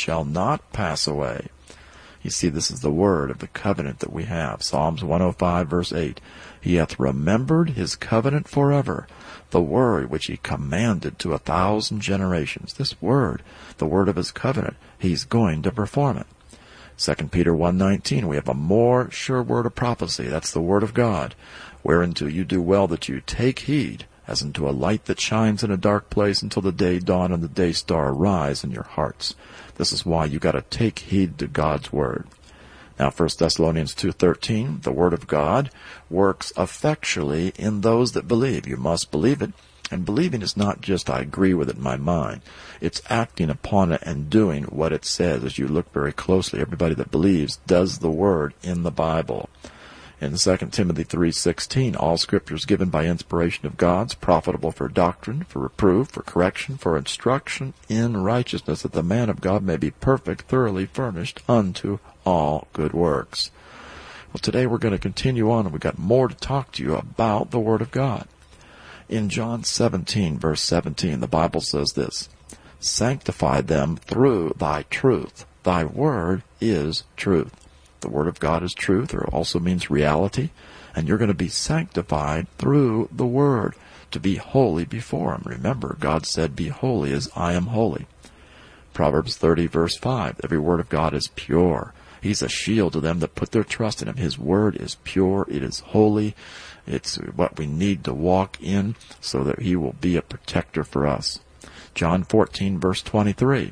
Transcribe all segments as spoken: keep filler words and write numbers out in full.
shall not pass away. You see, this is the word of the covenant that we have. Psalms one oh five, verse eight. He hath remembered his covenant forever, the word which he commanded to a thousand generations. This word, the word of his covenant, he's going to perform it. Second Peter one nineteen, we have a more sure word of prophecy. That's the word of God, whereunto you do well that you take heed, as unto a light that shines in a dark place until the day dawn and the day star arise in your hearts. This is why you got to take heed to God's word. Now, First Thessalonians two thirteen, the word of God works effectually in those that believe. You must believe it. And believing is not just I agree with it in my mind. It's acting upon it and doing what it says. As you look very closely, everybody that believes does the word in the Bible. In Second Timothy three sixteen, all Scripture is given by inspiration of God, is profitable for doctrine, for reproof, for correction, for instruction in righteousness, that the man of God may be perfect, thoroughly furnished unto all good works. Well, today we're going to continue on, and we've got more to talk to you about the Word of God. In John seventeen, verse seventeen, the Bible says this, sanctify them through thy truth. Thy word is truth. The word of God is truth, or it also means reality, and you're going to be sanctified through the word, to be holy before him. Remember, God said, be holy as I am holy. Proverbs thirty, verse five, every word of God is pure. He's a shield to them that put their trust in him. His word is pure. It is holy. It's what we need to walk in so that he will be a protector for us. John fourteen, verse twenty-three.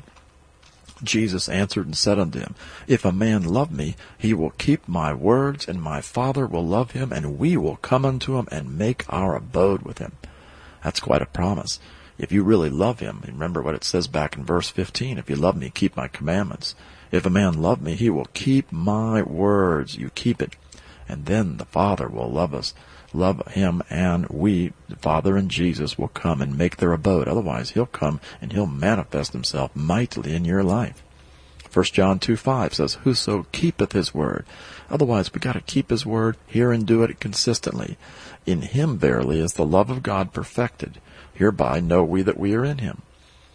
Jesus answered and said unto him, if a man love me, he will keep my words, and my Father will love him, and we will come unto him and make our abode with him. That's quite a promise. If you really love him, remember what it says back in verse fifteen, if you love me, keep my commandments. If a man love me, he will keep my words. You keep it. And then the Father will love us. Love him, and we, the Father and Jesus, will come and make their abode. Otherwise, he'll come and he'll manifest himself mightily in your life. First John two five says, whoso keepeth his word. Otherwise, we got to keep his word, hear and do it consistently. In him verily is the love of God perfected. Hereby know we that we are in him.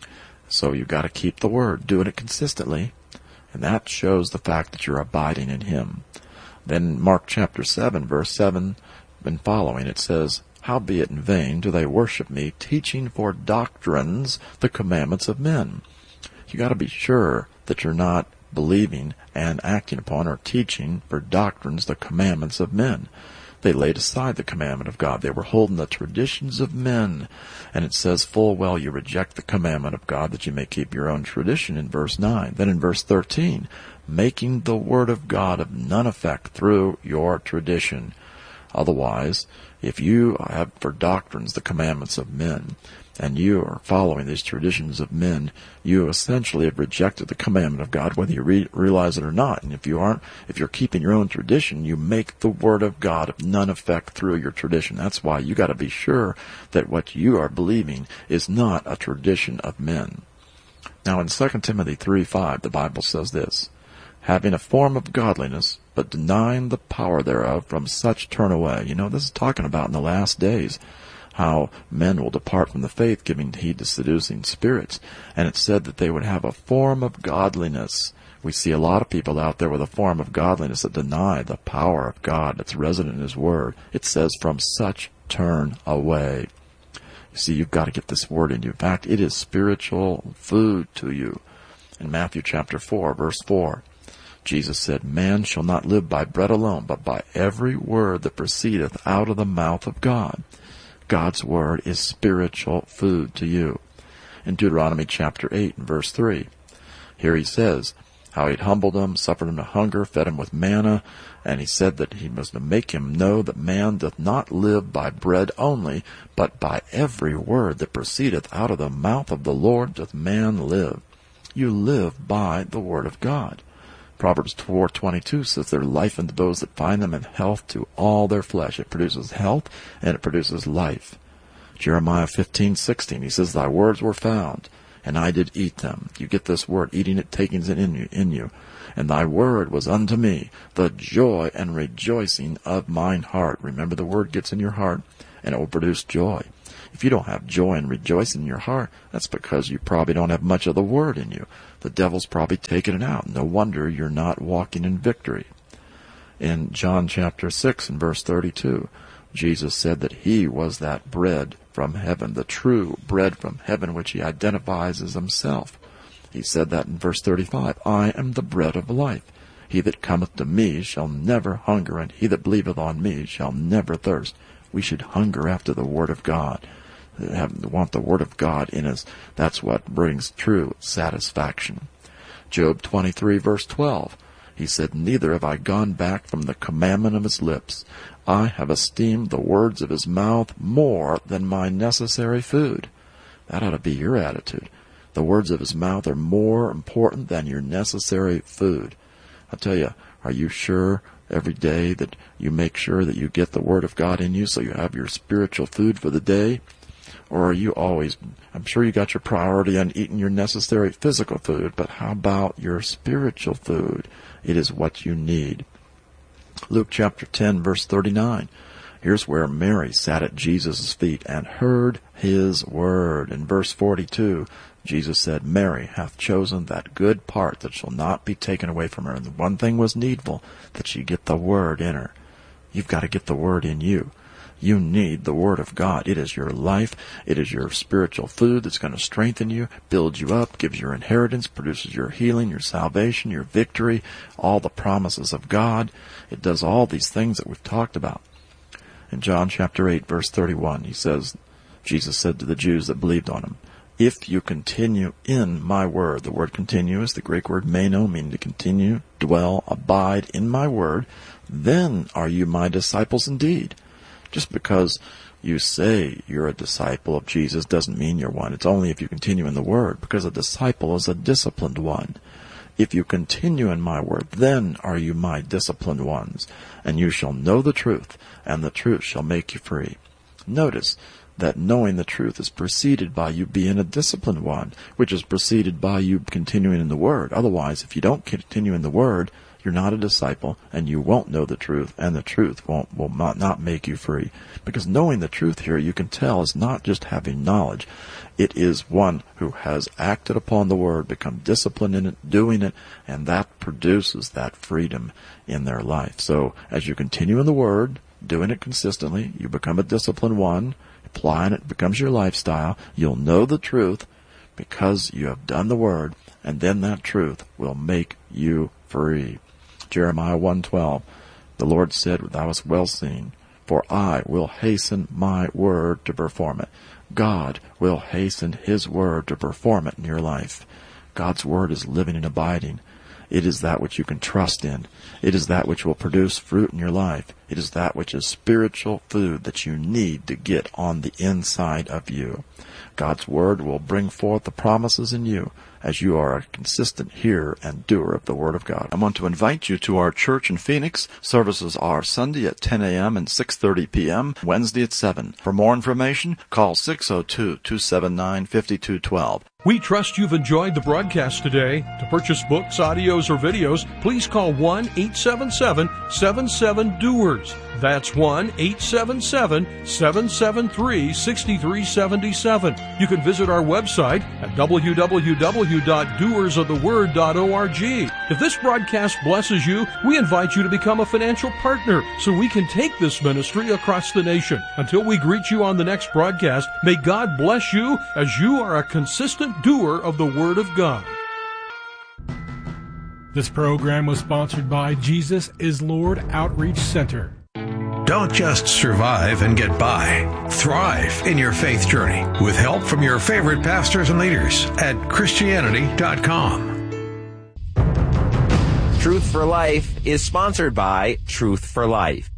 So you've got to keep the word, doing it consistently, and that shows the fact that you're abiding in him. Then Mark chapter seven, verse seven and following, it says, howbeit in vain do they worship me, teaching for doctrines the commandments of men. You got to be sure that you're not believing and acting upon or teaching for doctrines the commandments of men. They laid aside the commandment of God. They were holding the traditions of men. And it says full well you reject the commandment of God that you may keep your own tradition in verse nine. Then in verse thirteen, making the word of God of none effect through your tradition. Otherwise, if you have for doctrines the commandments of men, and you are following these traditions of men, you essentially have rejected the commandment of God, whether you re- realize it or not. And if you aren't, if you're keeping your own tradition, you make the word of God of none effect through your tradition. That's why you got to be sure that what you are believing is not a tradition of men. Now in Second Timothy three five, the Bible says this, having a form of godliness, but denying the power thereof, from such turn away. You know, this is talking about in the last days, how men will depart from the faith, giving heed to seducing spirits. And it said that they would have a form of godliness. We see a lot of people out there with a form of godliness that deny the power of God that's resident in his word. It says, from such turn away. You see, you've got to get this word in you. In fact, it is spiritual food to you. In Matthew chapter four, verse four, Jesus said, man shall not live by bread alone, but by every word that proceedeth out of the mouth of God. God's word is spiritual food to you. In Deuteronomy chapter eight and verse three, here he says how he'd humbled him, suffered him to hunger, fed him with manna, and he said that he must make him know that man doth not live by bread only, but by every word that proceedeth out of the mouth of the Lord doth man live. You live by the word of God. Proverbs four twenty-two says, their life unto those that find them, and health to all their flesh. It produces health, and it produces life. Jeremiah fifteen sixteen, he says, thy words were found, and I did eat them. You get this word, eating it, taking it in you, in you. And thy word was unto me the joy and rejoicing of mine heart. Remember, the word gets in your heart, and it will produce joy. If you don't have joy and rejoicing in your heart, that's because you probably don't have much of the word in you. the devil's probably taken it out. No wonder you're not walking in victory. In John chapter six and verse thirty-two, Jesus said that he was that bread from heaven, the true bread from heaven, which he identifies as himself. He said that in verse thirty-five, I am the bread of life. He that cometh to me shall never hunger, and he that believeth on me shall never thirst. We should hunger after the Word of God. Have, want the Word of God in us. That's what brings true satisfaction. Job twenty-three, verse twelve. He said, neither have I gone back from the commandment of his lips. I have esteemed the words of his mouth more than my necessary food. That ought to be your attitude. The words of his mouth are more important than your necessary food. I tell you, are you sure every day that you make sure that you get the Word of God in you so you have your spiritual food for the day? Or are you always, I'm sure you got your priority on eating your necessary physical food, but how about your spiritual food? It is what you need. Luke chapter ten, verse thirty-nine. Here's where Mary sat at Jesus' feet and heard his word. In verse forty-two, Jesus said, Mary hath chosen that good part that shall not be taken away from her. And the one thing was needful, that she get the word in her. You've got to get the word in you. You need the Word of God. It is your life. It is your spiritual food that's going to strengthen you, build you up, gives your inheritance, produces your healing, your salvation, your victory, all the promises of God. It does all these things that we've talked about. In John chapter eight, verse thirty-one, he says, Jesus said to the Jews that believed on him, if you continue in my word, the word continue is the Greek word meno, meaning to continue, dwell, abide in my word, then are you my disciples indeed. Just because you say you're a disciple of Jesus doesn't mean you're one. It's only if you continue in the Word, because a disciple is a disciplined one. If you continue in my word, then are you my disciplined ones, and you shall know the truth, and the truth shall make you free. Notice that knowing the truth is preceded by you being a disciplined one, which is preceded by you continuing in the Word. Otherwise, if you don't continue in the Word, you're not a disciple, and you won't know the truth, and the truth won't will not, not make you free. Because knowing the truth here, you can tell, is not just having knowledge. It is one who has acted upon the Word, become disciplined in it, doing it, and that produces that freedom in their life. So as you continue in the Word, doing it consistently, you become a disciplined one, applying it becomes your lifestyle. You'll know the truth because you have done the Word, and then that truth will make you free. Jeremiah one twelve, the Lord said, thou hast well seen, for I will hasten my word to perform it. God will hasten his word to perform it in your life. God's word is living and abiding. It is that which you can trust in. It is that which will produce fruit in your life. It is that which is spiritual food that you need to get on the inside of you. God's word will bring forth the promises in you as you are a consistent hearer and doer of the Word of God. I want to invite you to our church in Phoenix. Services are Sunday at ten a.m. and six thirty p.m., Wednesday at seven. For more information, call six oh two, two seven nine, five two one two. We trust you've enjoyed the broadcast today. To purchase books, audios, or videos, please call one eight seven seven, seven seven, doers. That's one eight seven seven, seven seven three, six three seven seven. You can visit our website at w w w dot doers of the word dot org. If this broadcast blesses you, we invite you to become a financial partner so we can take this ministry across the nation. Until we greet you on the next broadcast, may God bless you as you are a consistent doer of the Word of God. This program was sponsored by Jesus is Lord Outreach Center. Don't just survive and get by. Thrive in your faith journey with help from your favorite pastors and leaders at Christianity dot com. Truth for Life is sponsored by Truth for Life.